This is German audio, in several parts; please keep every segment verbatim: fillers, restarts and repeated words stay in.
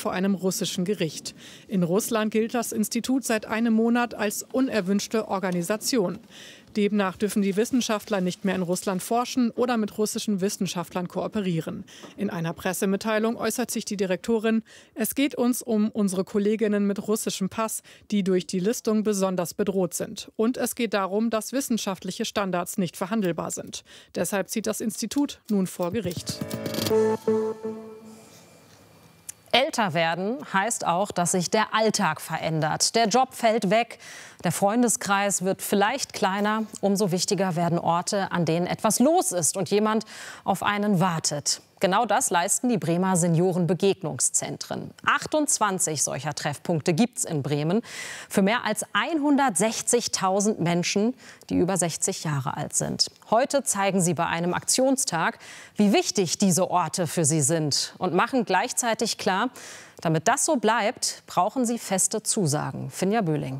vor einem russischen Gericht. In Russland gilt das Institut seit einem Monat als unerwünschte Organisation. Demnach dürfen die Wissenschaftler nicht mehr in Russland forschen oder mit russischen Wissenschaftlern kooperieren. In einer Pressemitteilung äußert sich die Direktorin: Es geht uns um unsere Kolleginnen mit russischem Pass, die durch die Listung besonders bedroht sind. Und es geht darum, dass wissenschaftliche Standards nicht verhandelbar sind. Deshalb zieht das Institut nun vor Gericht. Älter werden heißt auch, dass sich der Alltag verändert. Der Job fällt weg, der Freundeskreis wird vielleicht kleiner. Umso wichtiger werden Orte, an denen etwas los ist und jemand auf einen wartet. Genau das leisten die Bremer Seniorenbegegnungszentren. achtundzwanzig solcher Treffpunkte gibt es in Bremen für mehr als hundertsechzigtausend Menschen, die über sechzig Jahre alt sind. Heute zeigen sie bei einem Aktionstag, wie wichtig diese Orte für sie sind und machen gleichzeitig klar, damit das so bleibt, brauchen sie feste Zusagen. Finja Böhling.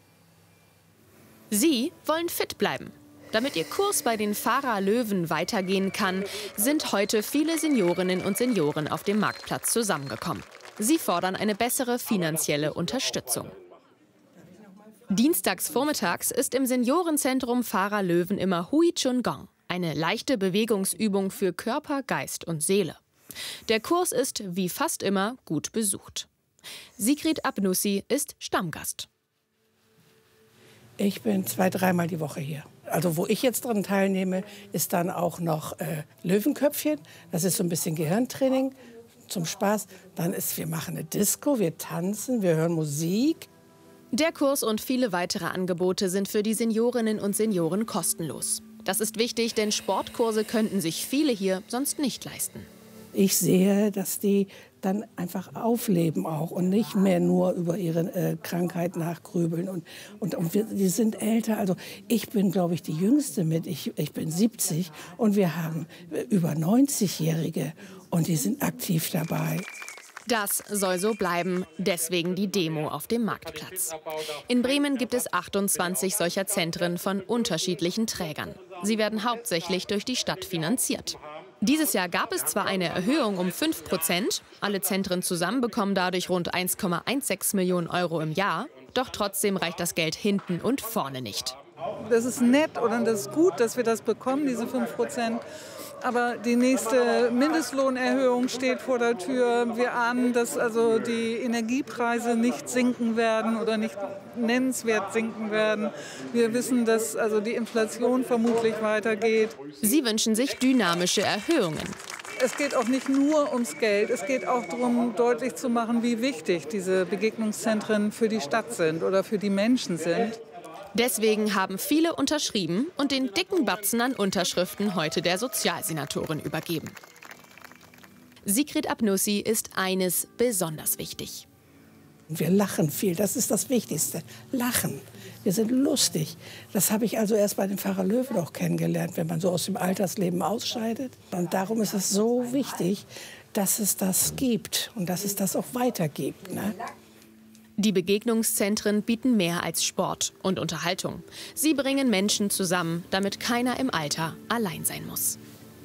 Sie wollen fit bleiben. Damit ihr Kurs bei den Fahrer Löwen weitergehen kann, sind heute viele Seniorinnen und Senioren auf dem Marktplatz zusammengekommen. Sie fordern eine bessere finanzielle Unterstützung. Dienstags vormittags ist im Seniorenzentrum Fahrer Löwen immer Hui Chun Gong, eine leichte Bewegungsübung für Körper, Geist und Seele. Der Kurs ist, wie fast immer, gut besucht. Sigrid Abnussi ist Stammgast. Ich bin zwei-, dreimal die Woche hier. Also wo ich jetzt dran teilnehme, ist dann auch noch äh, Löwenköpfchen. Das ist so ein bisschen Gehirntraining zum Spaß. Dann ist, wir machen eine Disco, wir tanzen, wir hören Musik. Der Kurs und viele weitere Angebote sind für die Seniorinnen und Senioren kostenlos. Das ist wichtig, denn Sportkurse könnten sich viele hier sonst nicht leisten. Ich sehe, dass die dann einfach aufleben auch und nicht mehr nur über ihre äh, Krankheit nachgrübeln. Und, und, und wir, die sind älter. Also ich bin, glaube ich, die Jüngste mit. Ich, ich bin siebzig und wir haben äh, über neunzigjährige und die sind aktiv dabei. Das soll so bleiben, deswegen die Demo auf dem Marktplatz. In Bremen gibt es achtundzwanzig solcher Zentren von unterschiedlichen Trägern. Sie werden hauptsächlich durch die Stadt finanziert. Dieses Jahr gab es zwar eine Erhöhung um fünf Prozent, alle Zentren zusammen bekommen dadurch rund eins Komma sechzehn Millionen Euro im Jahr, doch trotzdem reicht das Geld hinten und vorne nicht. Das ist nett oder das ist gut, dass wir das bekommen, diese fünf Prozent. Aber die nächste Mindestlohnerhöhung steht vor der Tür. Wir ahnen, dass also die Energiepreise nicht sinken werden oder nicht nennenswert sinken werden. Wir wissen, dass also die Inflation vermutlich weitergeht. Sie wünschen sich dynamische Erhöhungen. Es geht auch nicht nur ums Geld. Es geht auch darum, deutlich zu machen, wie wichtig diese Begegnungszentren für die Stadt sind oder für die Menschen sind. Deswegen haben viele unterschrieben und den dicken Batzen an Unterschriften heute der Sozialsenatorin übergeben. Sigrid Abnussi ist eines besonders wichtig. Wir lachen viel, das ist das Wichtigste. Lachen. Wir sind lustig. Das habe ich also erst bei den Pfarrer Löwen auch kennengelernt, wenn man so aus dem Alltagsleben ausscheidet. Und darum ist es so wichtig, dass es das gibt und dass es das auch weitergibt, ne? Die Begegnungszentren bieten mehr als Sport und Unterhaltung. Sie bringen Menschen zusammen, damit keiner im Alter allein sein muss.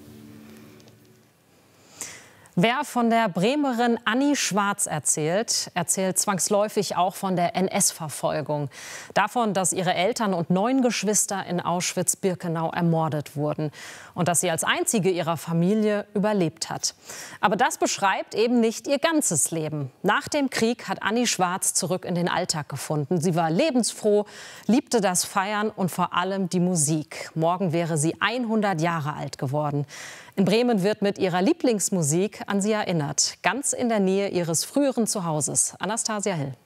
Wer von der Bremerin Annie Schwarz erzählt, erzählt zwangsläufig auch von der N S-Verfolgung. Davon, dass ihre Eltern und neun Geschwister in Auschwitz-Birkenau ermordet wurden und dass sie als einzige ihrer Familie überlebt hat. Aber das beschreibt eben nicht ihr ganzes Leben. Nach dem Krieg hat Annie Schwarz zurück in den Alltag gefunden. Sie war lebensfroh, liebte das Feiern und vor allem die Musik. Morgen wäre sie hundert Jahre alt geworden. In Bremen wird mit ihrer Lieblingsmusik an sie erinnert, ganz in der Nähe ihres früheren Zuhauses. Anastasia Hill.